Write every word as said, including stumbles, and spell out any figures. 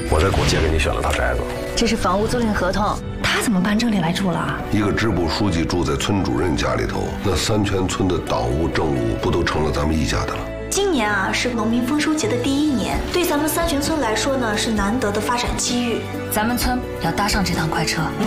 我在过节给你选了套宅子。 这是房屋租赁合同，他怎么搬这里来住了？ 一个支部书记住在村主任家里头，那三全村的党务政务不都成了咱们一家的了？ 今年啊是农民丰收节的第一年，对咱们三全村来说呢是难得的发展机遇。 咱们村要搭上这趟快车。